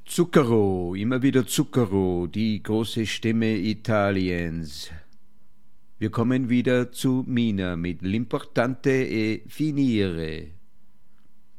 Zucchero, immer wieder Zucchero, die große Stimme Italiens. Wir kommen wieder zu Mina mit L'importante è finire.